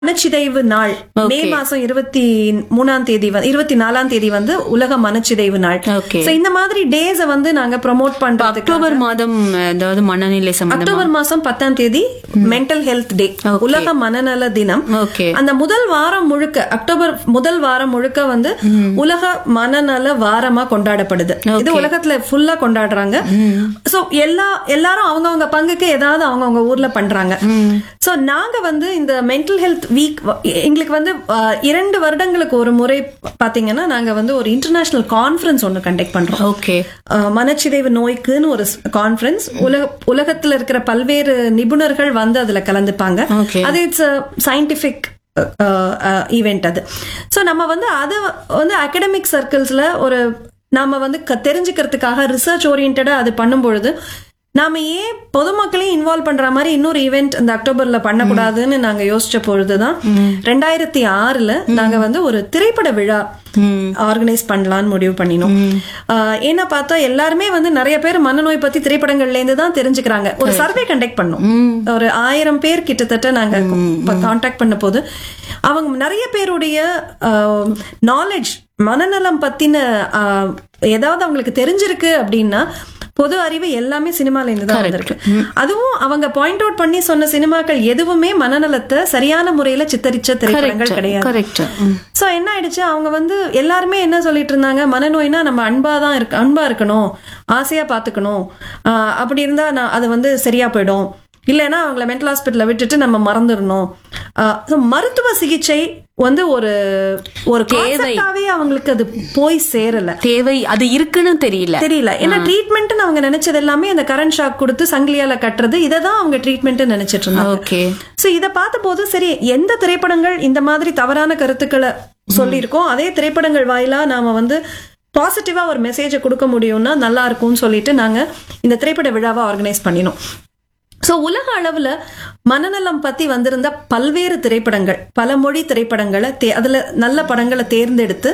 மனச்சிதைவு நாள் மே மாசம் 24ஆம் தேதி வந்து உலக மனச்சிதைவு நாள். இந்த மாதிரி டேஸ வந்து நாங்க ப்ரோமோட் பண்றதுக்கு அக்டோபர் மாதம் அதாவது மனநிலை சம்பந்தமா அக்டோபர் மாசம் 10ஆம் தேதி மென்டல் ஹெல்த் டே, உலக மனநல தினம். அந்த முதல் வாரம் முழுக்க, அக்டோபர் முதல் வாரம் முழுக்க வந்து உலக மனநல வாரமா கொண்டாடப்படுது. இது உலகத்துல ஃபுல்லா கொண்டாடுறாங்க. சோ எல்லாரும் அவங்கவங்க பங்குக்கு ஏதாவது அவங்கவங்க ஊர்ல பண்றாங்க. சோ நாங்க வந்து இந்த மென்டல் ஹெல்த் வீக் எங்களுக்கு வந்து 2 வருடங்களுக்கு ஒரு முறை பாத்தீங்கன்னா நாங்க வந்து ஒரு இன்டர்நேஷனல் கான்ஃபரன்ஸ் ஒன்னு கண்டக்ட் பண்றோம். மனச்சிதைவு நோய்க்குன்னு ஒரு கான்ஃபரன்ஸ். உலகத்துல இருக்கிற பல்வேறு நிபுணர்கள் வந்து அதுல கலந்துப்பாங்க. அது இட்ஸ் சயின்டிபிக் ஈவெண்ட் அது. சோ நம்ம வந்து அது வந்து அகடமிக் சர்க்கிள்ஸ்ல ஒரு நாம வந்து தெரிஞ்சுக்கிறதுக்காக ரிசர்ச் ஓரியன்டா அது பண்ணும் பொழுது நாம ஏன் பொதுமக்களையும் இன்வால்வ் பண்ற மாதிரி இன்னொரு ஈவெண்ட் இந்த அக்டோபர்ல பண்ணக்கூடாதுன்னு நாங்க யோசிச்ச பொழுதுதான் 2006 நாங்க வந்து ஒரு திரைப்பட விழா ஆர்கனைஸ் பண்ணலான்னு முடிவு பண்ணினோம். ஏன்னா பார்த்தா எல்லாருமே வந்து நிறைய பேர் மனநோய் பத்தி திரைப்படங்கள்ல இருந்து தான் தெரிஞ்சுக்கிறாங்க. ஒரு சர்வே கண்டக்ட் பண்ணோம். ஒரு 1000 பேர் கிட்டத்தட்ட நாங்க கான்டாக்ட் பண்ண போது அவங்க நிறைய பேருடைய நாலேஜ் மனநலம் பத்தின ஏதாவது அவங்களுக்கு தெரிஞ்சிருக்கு அப்படின்னா பொது அறிவு எல்லாமே சினிமால இருந்து தான் வந்திருக்கு. அதுவும் அவங்க பாயிண்ட் அவுட் பண்ணி சொன்ன சினிமாக்கள் எதுவுமே மனநலத்தை சரியான முறையில சித்தரிச்ச திரைப்படங்கள் கிடையாது. சோ என்ன ஆயிடுச்சு, அவங்க வந்து எல்லாருமே என்ன சொல்லிட்டு இருந்தாங்க, மனநோய்னா நம்ம அன்பா இருக்கணும், ஆசையா பாத்துக்கணும், அப்படி இருந்தா அது வந்து சரியா போயிடும், இல்லைன்னா அவங்கள மென்டல் ஹாஸ்பிட்டல விட்டுட்டு நம்ம மறந்துடணும். மருத்துவ சிகிச்சை வந்து ஒரு தேவையாவே அவங்களுக்கு அது போய் சேரல. தேவை அது இருக்குன்னு தெரியல. ஏன்னா ட்ரீட்மெண்ட் அவங்க நினைச்சது எல்லாமே அந்த கரண்ட் ஷாக் கொடுத்து சங்கிலியால கட்டுறது, இததான் அவங்க ட்ரீட்மெண்ட் நினைச்சிட்டு இருந்தாங்க. சோ இத பார்த்த போது சரி, எந்த திரைப்படங்கள் இந்த மாதிரி தவறான கருத்துக்களை சொல்லியிருக்கோம், அதே திரைப்படங்கள் வாயிலா நாம வந்து பாசிட்டிவா ஒரு மெசேஜை கொடுக்க முடியும்னா நல்லா இருக்கும்னு சொல்லிட்டு நாங்க இந்த திரைப்பட விழாவை ஆர்கனைஸ் பண்ணினோம். சோ உலக அளவுல மனநலம் பத்தி வந்திருந்த பல்வேறு திரைப்படங்கள், பல மொழி திரைப்படங்களை அதுல நல்ல படங்களை தேர்ந்தெடுத்து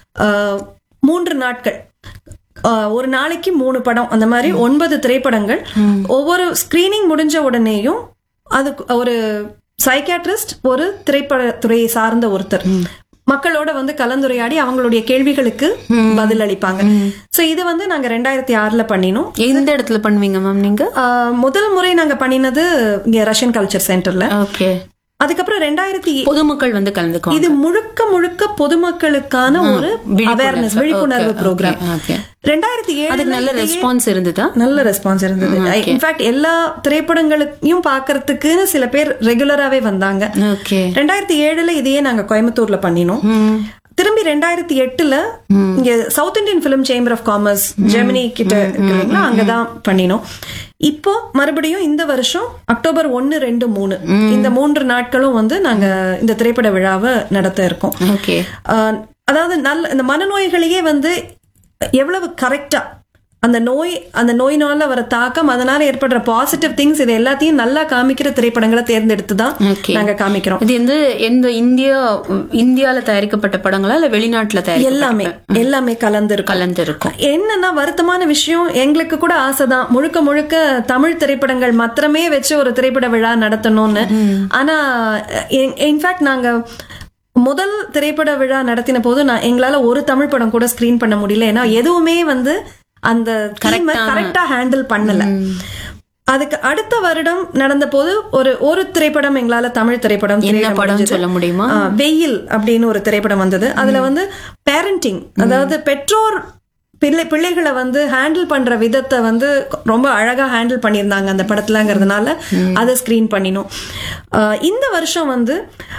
3 நாட்கள், ஒரு நாளைக்கு 3 படம், அந்த மாதிரி 9 திரைப்படங்கள். ஒவ்வொரு ஸ்கிரீனிங் முடிஞ்ச உடனேயும் அதுக்கு ஒரு சைக்கியாட்ரிஸ்ட், ஒரு திரைப்படத்துறையை சார்ந்த ஒருத்தர் மக்களோட வந்து கலந்துரையாடி அவங்களுடைய கேள்விகளுக்கு பதில் அளிப்பாங்க. சோ இது வந்து நாங்க 2006 பண்ணினோம். எந்த இடத்துல பண்ணுவீங்க மேம் நீங்க? முதல் முறை நாங்க பண்ணினது இங்க ரஷ்யன் கல்ச்சர் சென்டர்ல. அதுக்கப்புறம் 2000 பொதுமக்கள் வந்து கலந்துக்குவாங்க. இது முழுக்க பொதுமக்களுக்கான ஒரு அவேர்னஸ், விழிப்புணர்வு ப்ரோக்ராம். 2007 நல்ல ரெஸ்பான்ஸ் இருந்ததா? நல்ல ரெஸ்பான்ஸ் இருந்தது. இன்ஃபேக்ட் எல்லா திரைப்படங்களையும் பாக்குறதுக்குன்னு சில பேர் ரெகுலராவே வந்தாங்க. 2007 இதையே நாங்க கோயம்புத்தூர்ல பண்ணினோம். திரும்பி 2008 இங்க south Indian film chamber of commerce Germany கிட்ட இருக்குங்களா, அங்கதான் பண்ணினோம். இப்போ மறுபடியும் இந்த வருஷம் அக்டோபர் 1, 2, 3 இந்த 3 நாட்களும் வந்து நாங்க இந்த திரைப்பட விழாவை நடத்த இருக்கோம். அதாவது இந்த மனநோய்களையே வந்து எவ்வளவு கரெக்டா அந்த நோயினால வர தாக்கம், அதனால ஏற்படுற பாசிட்டிவ் திங்ஸ், இது எல்லாத்தையும் நல்லா காமிக்கிற திரைப்படங்களை தேர்ந்தெடுத்துதான் நாங்க காமிக்கிறோம். இது வந்து எந்த இந்தியால தயாரிக்கப்பட்ட படங்களா இல்ல வெளிநாட்டுல எல்லாமே கலந்துருக்கும். என்னன்னா வருத்தமான விஷயம், எங்களுக்கு கூட ஆசைதான் முழுக்க தமிழ் திரைப்படங்கள் மாத்திரமே வச்சு ஒரு திரைப்பட விழா நடத்தணும்னு. ஆனா இன்ஃபேக்ட் நாங்க முதல் திரைப்பட விழா நடத்தின போது எங்களால ஒரு தமிழ் படம் கூட ஸ்கிரீன் பண்ண முடியல. ஏன்னா எதுவுமே வந்து அந்த கரெக்டா ஹேண்டில் பண்ணல. அதுக்கு அடுத்த வருடம் நடந்த போது ஒரு திரைப்படம் எங்களால தமிழ் திரைப்படம் சொல்ல முடியுமா? வெயில் அப்படின்னு ஒரு திரைப்படம் வந்தது. அதுல வந்து பேரண்டிங், அதாவது பெற்றோர் பிள்ளைகளை வந்து ஹேண்டில் பண்ற விதத்தை வந்து ரொம்ப அழகா ஹேண்டில் பண்ணியிருந்தாங்க அந்த படத்துலங்கிறதுனால அதை ஸ்கிரீன் பண்ணினோம். இந்த வருஷம் வந்து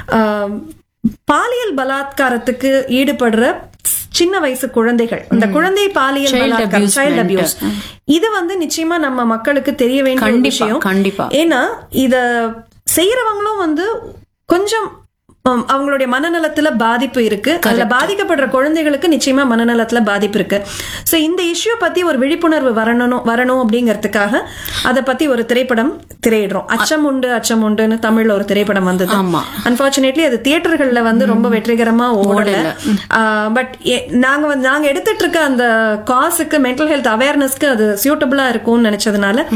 பாலியல் பலாத்காரத்துக்கு ஈடுபடுற சின்ன வயசு குழந்தைகள், அந்த குழந்தை பாலியல் பலாத்காரம், சைல்ட் அபியூஸ், இது வந்து நிச்சயமா நம்ம மக்களுக்கு தெரிய வேண்டிய விஷயம். கண்டிப்பா. ஏன்னா இத செய்யறவங்களும் வந்து கொஞ்சம் அவங்களுடைய மனநலத்துல பாதிப்பு இருக்கு. அதுல பாதிக்கப்படுற குழந்தைகளுக்கு நிச்சயமா மனநலத்துல பாதிப்பு இருக்கு. சோ இந்த இஷ்யூ பத்தி ஒரு விழிப்புணர்வு வரணும் அப்படிங்கறதுக்காக அத பத்தி ஒரு திரைப்படம் திரையிடுறோம். அச்சம் உண்டுன்னு தமிழ்ல ஒரு திரைப்படம் வந்தது. அன்பார்ச்சுனேட்லி அது தியேட்டர்கள்ல வந்து ரொம்ப வெற்றிகரமா ஓடல. பட் நாங்க எடுத்துட்டு இருக்க அந்த காசுக்கு, மென்டல் ஹெல்த் அவேர்னஸ்க்கு அது சூட்டபிளா இருக்கும்னு நினைச்சதுனால